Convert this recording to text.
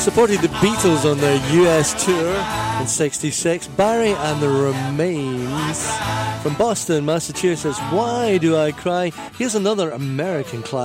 Supported the Beatles on their US tour in '66. Barry and the Remains from Boston, Massachusetts. Why Do I Cry? Here's another American classic.